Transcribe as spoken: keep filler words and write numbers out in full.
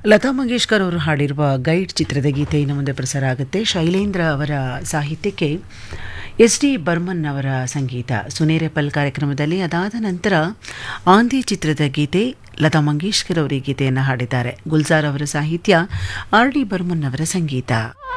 ಲತಾ ಮಂಗೇಶ್ಕರ್ ಅವರು ಹಾಡಿರುವ ಗೈಡ್ ಚಿತ್ರದ ಗೀತೆ ಇನ್ನು ಮುಂದೆ ಪ್ರಸಾರ ಆಗುತ್ತೆ. ಶೈಲೇಂದ್ರ ಅವರ ಸಾಹಿತ್ಯಕ್ಕೆ ಎಸ್ ಡಿ ಬರ್ಮನ್ ಅವರ ಸಂಗೀತ ಸುನೇರೆಪಲ್ ಕಾರ್ಯಕ್ರಮದಲ್ಲಿ. ಅದಾದ ನಂತರ ಆಂದಿ ಚಿತ್ರದ ಗೀತೆ ಲತಾ ಮಂಗೇಶ್ಕರ್ ಅವರ ಗೀತೆಯನ್ನು ಹಾಡಿದ್ದಾರೆ. ಗುಲ್ಜಾರ್ ಅವರ ಸಾಹಿತ್ಯ, ಆರ್ ಡಿ ಬರ್ಮನ್ ಅವರ ಸಂಗೀತ.